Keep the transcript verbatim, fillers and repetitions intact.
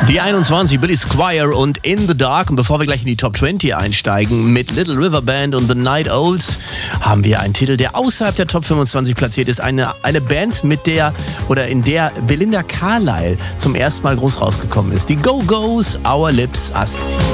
Die einundzwanzig, Billy Squier und In the Dark. Und bevor wir gleich in die Top zwanzig einsteigen mit Little River Band und The Night Owls, haben wir einen Titel, der außerhalb der Top fünfundzwanzig platziert ist. Eine, eine Band, mit der oder in der Belinda Carlisle zum ersten Mal groß rausgekommen ist. Die Go-Go's, Our Lips Are Sealed.